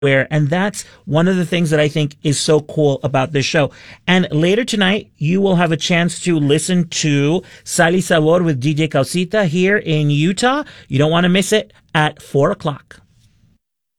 where, and that's one of the things that I think is so cool about this show. And later tonight, you will have a chance to listen to Sal y Sabor with DJ Causita here in Utah. You don't want to miss it at 4 o'clock.